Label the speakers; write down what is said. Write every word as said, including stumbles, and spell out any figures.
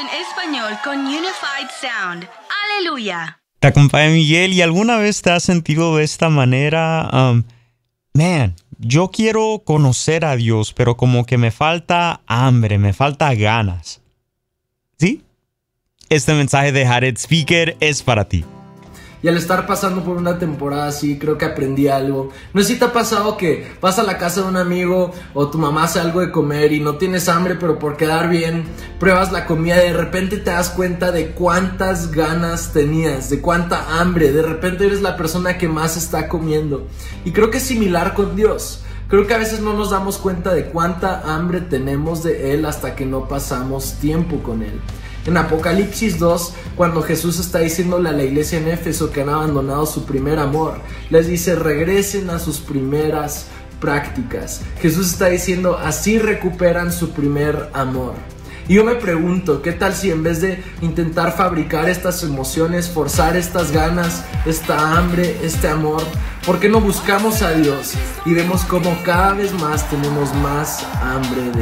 Speaker 1: en español con Unified Sound. Aleluya.
Speaker 2: Te acompaña Miguel. ¿Y alguna vez te has sentido de esta manera? Um, man, yo quiero conocer a Dios, pero como que me falta hambre, me falta ganas. ¿Sí? Este mensaje de Jared Speaker es para ti.
Speaker 3: Y al estar pasando por una temporada así, creo que aprendí algo. No sé si te ha pasado que vas a la casa de un amigo o tu mamá hace algo de comer y no tienes hambre, pero por quedar bien pruebas la comida y de repente te das cuenta de cuántas ganas tenías, de cuánta hambre. De repente eres la persona que más está comiendo. Y creo que es similar con Dios. Creo que a veces no nos damos cuenta de cuánta hambre tenemos de Él hasta que no pasamos tiempo con Él. En Apocalipsis dos, cuando Jesús está diciéndole a la iglesia en Éfeso que han abandonado su primer amor, les dice: regresen a sus primeras prácticas. Jesús está diciendo: así recuperan su primer amor. Y yo me pregunto, ¿qué tal si en vez de intentar fabricar estas emociones, forzar estas ganas, esta hambre, este amor, ¿por qué no buscamos a Dios y vemos cómo cada vez más tenemos más hambre de